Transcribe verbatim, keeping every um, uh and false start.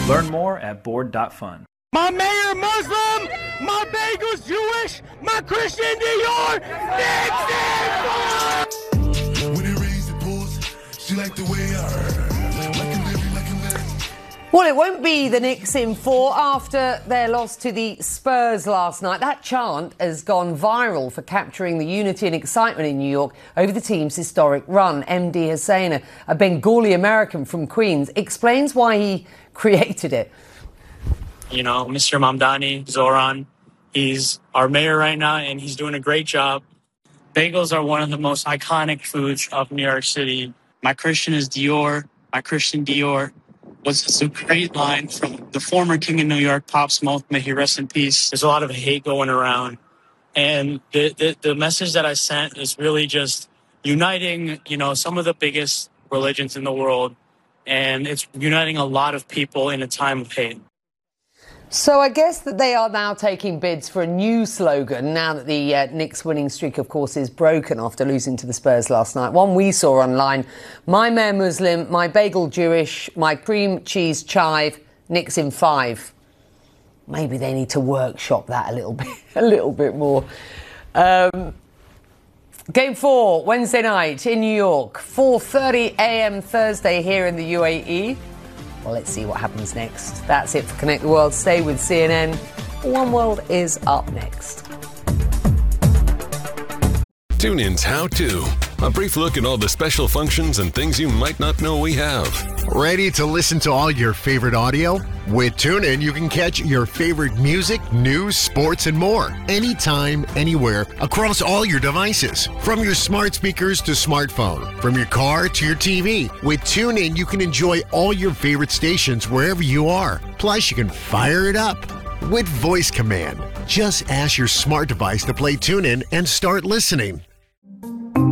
Learn more at board dot fun. My mayor Muslim, my bagel's Jewish, my Christian Dior, Nixon! When it rains, it pours. She like the way I heard. Like a living, like a living. Well, it won't be the Knicks in four after their loss to the Spurs last night. That chant has gone viral for capturing the unity and excitement in New York over the team's historic run. M D Hussein, a, a Bengali American from Queens, explains why he created it. You know, Mister Mamdani, Zoran, he's our mayor right now, and he's doing a great job. Bagels are one of the most iconic foods of New York City. My Christian is Dior. My Christian Dior was a great line from the former king of New York, Pop Smoke. May he rest in peace. There's a lot of hate going around. And the, the, the message that I sent is really just uniting, you know, some of the biggest religions in the world. And it's uniting a lot of people in a time of hate. So I guess that they are now taking bids for a new slogan now that the uh, Knicks winning streak, of course, is broken after losing to the Spurs last night. One we saw online: my mayor Muslim, my bagel Jewish, my cream cheese chive, Knicks in five. Maybe they need to workshop that a little bit, a little bit more. Um, Game four, Wednesday night in New York, four thirty a.m. Thursday here in the U A E. Well, let's see what happens next. That's it for Connect the World. Stay with C N N. One World is up next. TuneIn's How To. A brief look at all the special functions and things you might not know we have. Ready to listen to all your favorite audio? With TuneIn, you can catch your favorite music, news, sports, and more. Anytime, anywhere, across all your devices. From your smart speakers to smartphone. From your car to your T V. With TuneIn, you can enjoy all your favorite stations wherever you are. Plus, you can fire it up with voice command. Just ask your smart device to play TuneIn and start listening.